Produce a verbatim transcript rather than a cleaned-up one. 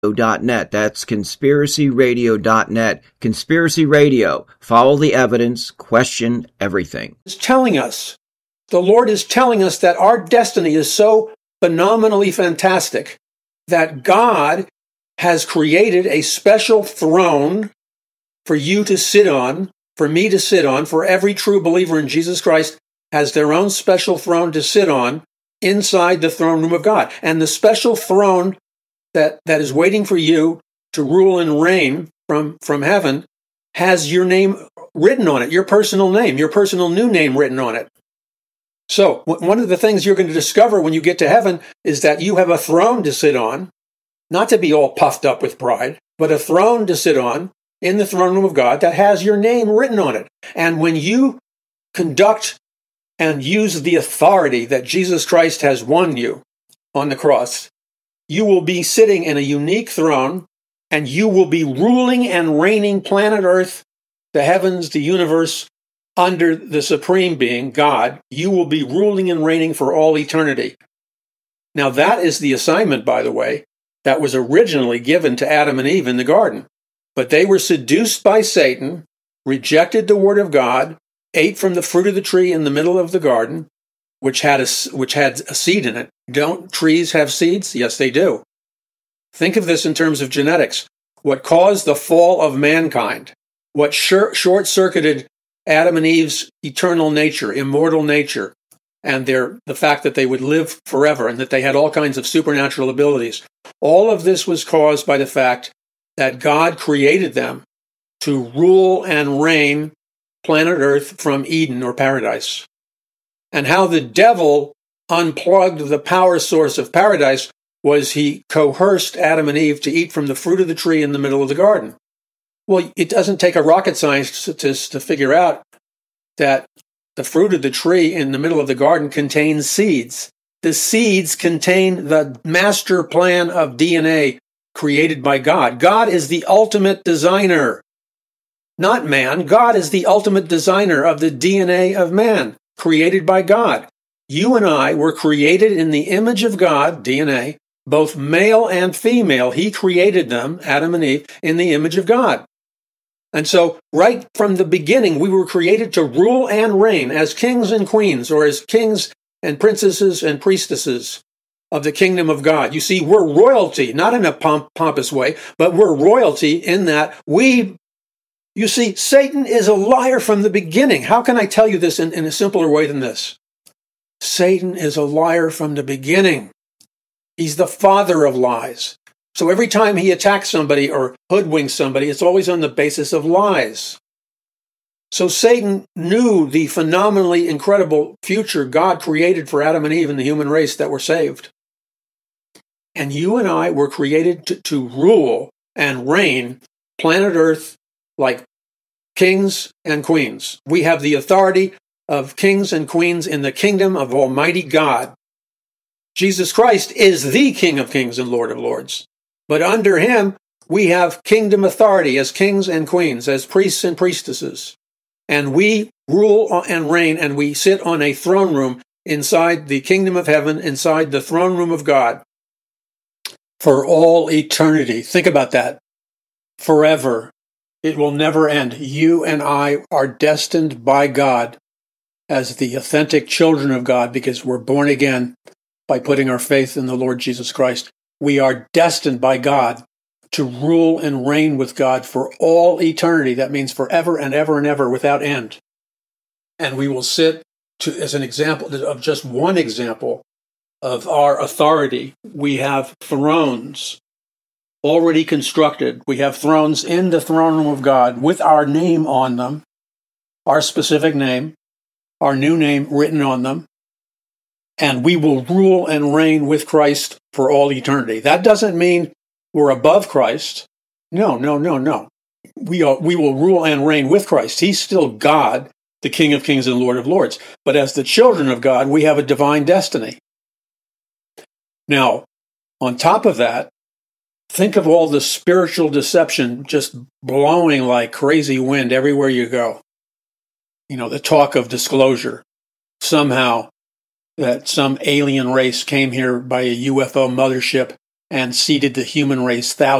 dot net. That's conspiracy radio dot net. Conspiracy Radio. Follow the evidence, question everything. It's telling us, the Lord is telling us that our destiny is so phenomenally fantastic that God has created a special throne for you to sit on, for me to sit on, for every true believer in Jesus Christ has their own special throne to sit on inside the throne room of God. And the special throne that, that is waiting for you to rule and reign from, from heaven has your name written on it, your personal name, your personal new name written on it. So one of the things you're going to discover when you get to heaven is that you have a throne to sit on, not to be all puffed up with pride, but a throne to sit on in the throne room of God that has your name written on it. And when you conduct and use the authority that Jesus Christ has won you on the cross, you will be sitting in a unique throne, and you will be ruling and reigning planet Earth, the heavens, the universe, under the supreme being, God. You will be ruling and reigning for all eternity. Now that is the assignment, by the way, that was originally given to Adam and Eve in the garden. But they were seduced by Satan, rejected the word of God, ate from the fruit of the tree in the middle of the garden, which had a, which had a seed in it. Don't trees have seeds? Yes, they do. Think of this in terms of genetics. What caused the fall of mankind, what short-circuited Adam and Eve's eternal nature, immortal nature, and their the fact that they would live forever and that they had all kinds of supernatural abilities. All of this was caused by the fact that God created them to rule and reign planet Earth from Eden or paradise. And how the devil unplugged the power source of paradise was he coerced Adam and Eve to eat from the fruit of the tree in the middle of the garden. Well, it doesn't take a rocket scientist to figure out that the fruit of the tree in the middle of the garden contains seeds. The seeds contain the master plan of D N A created by God. God is the ultimate designer, not man. God is the ultimate designer of the D N A of man, created by God. You and I were created in the image of God, D N A, both male and female. He created them, Adam and Eve, in the image of God. And so, right from the beginning, we were created to rule and reign as kings and queens, or as kings and princesses and priestesses of the kingdom of God. You see, we're royalty, not in a pomp- pompous way, but we're royalty in that we, you see, Satan is a liar from the beginning. How can I tell you this in, in a simpler way than this? Satan is a liar from the beginning. He's the father of lies. So every time he attacks somebody or hoodwinks somebody, it's always on the basis of lies. So Satan knew the phenomenally incredible future God created for Adam and Eve and the human race that were saved. And you and I were created to, to rule and reign planet Earth like kings and queens. We have the authority of kings and queens in the kingdom of Almighty God. Jesus Christ is the King of kings and Lord of lords. But under him, we have kingdom authority as kings and queens, as priests and priestesses. And we rule and reign, and we sit on a throne room inside the kingdom of heaven, inside the throne room of God, for all eternity. Think about that. Forever. It will never end. You and I are destined by God as the authentic children of God because we're born again by putting our faith in the Lord Jesus Christ. We are destined by God to rule and reign with God for all eternity. That means forever and ever and ever without end. And we will sit to, as an example of just one example of our authority. We have thrones already constructed. We have thrones in the throne room of God with our name on them, our specific name, our new name written on them. And we will rule and reign with Christ for all eternity. That doesn't mean we're above Christ. No, no, no, no. We are, we will rule and reign with Christ. He's still God, the King of kings and Lord of lords. But as the children of God, we have a divine destiny. Now, on top of that, think of all the spiritual deception just blowing like crazy wind everywhere you go. You know, the talk of disclosure. Somehow, that some alien race came here by a U F O mothership and seeded the human race thousands